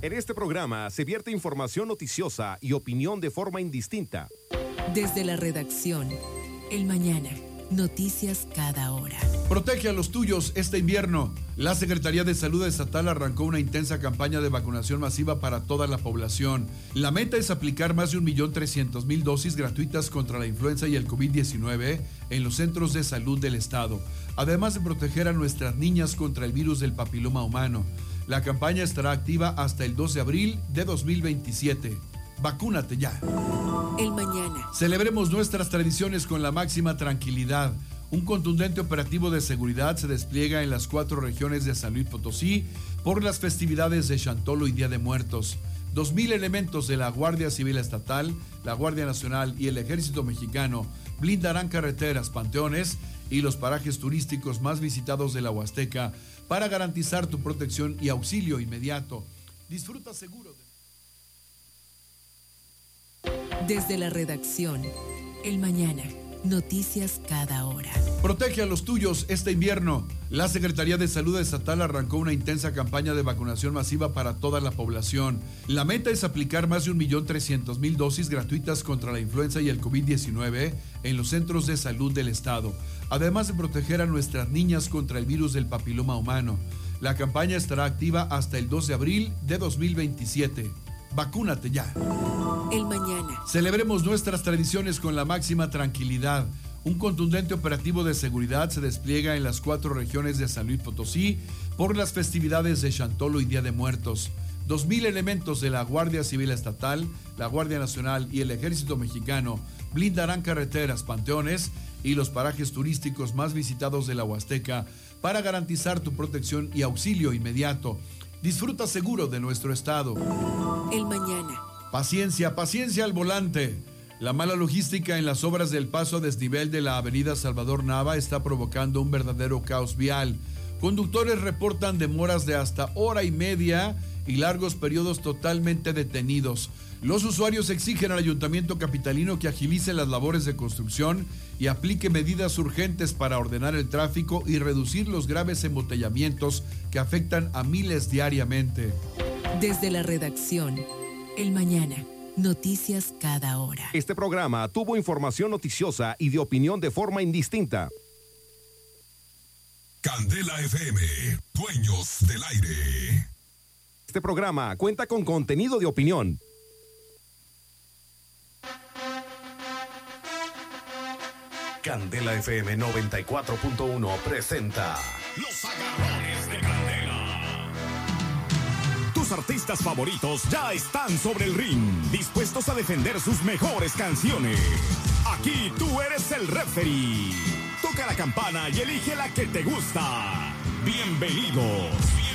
En este programa se vierte información noticiosa y opinión de forma indistinta. Desde la redacción, El Mañana, noticias cada hora. Protege a los tuyos este invierno. La Secretaría de Salud Estatal arrancó una intensa campaña de vacunación masiva para toda la población. La meta es aplicar más de 1.300.000 dosis gratuitas contra la influenza y el COVID-19 en los centros de salud del estado, además de proteger a nuestras niñas contra el virus del papiloma humano. La campaña estará activa hasta el 2 de abril de 2027. Vacúnate ya. El Mañana. Celebremos nuestras tradiciones con la máxima tranquilidad. Un contundente operativo de seguridad se despliega en las 4 regiones de San Luis Potosí por las festividades de Chantolo y Día de Muertos. 2,000 elementos de la Guardia Civil Estatal, la Guardia Nacional y el Ejército Mexicano blindarán carreteras, panteones y los parajes turísticos más visitados de la Huasteca para garantizar tu protección y auxilio inmediato. Disfruta seguro. Desde la redacción, El Mañana, noticias cada hora. Protege a los tuyos este invierno. La Secretaría de Salud Estatal arrancó una intensa campaña de vacunación masiva para toda la población. La meta es aplicar más de 1.300.000 dosis gratuitas contra la influenza y el COVID-19 en los centros de salud del estado, además de proteger a nuestras niñas contra el virus del papiloma humano. La campaña estará activa hasta el 2 de abril de 2027. Vacúnate ya. El Mañana. Celebremos nuestras tradiciones con la máxima tranquilidad. Un contundente operativo de seguridad se despliega en las 4 regiones de San Luis Potosí por las festividades de Chantolo y Día de Muertos. 2,000 elementos de la Guardia Civil Estatal, la Guardia Nacional y el Ejército Mexicano blindarán carreteras, panteones y los parajes turísticos más visitados de la Huasteca para garantizar tu protección y auxilio inmediato. Disfruta seguro de nuestro estado. El Mañana. Paciencia, paciencia al volante. La mala logística en las obras del paso a desnivel de la avenida Salvador Nava está provocando un verdadero caos vial. Conductores reportan demoras de hasta hora y media y largos periodos totalmente detenidos. Los usuarios exigen al Ayuntamiento capitalino que agilice las labores de construcción y aplique medidas urgentes para ordenar el tráfico y reducir los graves embotellamientos que afectan a miles diariamente. Desde la redacción, El Mañana, noticias cada hora. Este programa tuvo información noticiosa y de opinión de forma indistinta. Candela FM, dueños del aire. Este programa cuenta con contenido de opinión. Candela FM 94.1 presenta Los agarrones de Candela. Tus artistas favoritos ya están sobre el ring, dispuestos a defender sus mejores canciones. Aquí tú eres el referee. Toca la campana y elige la que te gusta. Bienvenidos.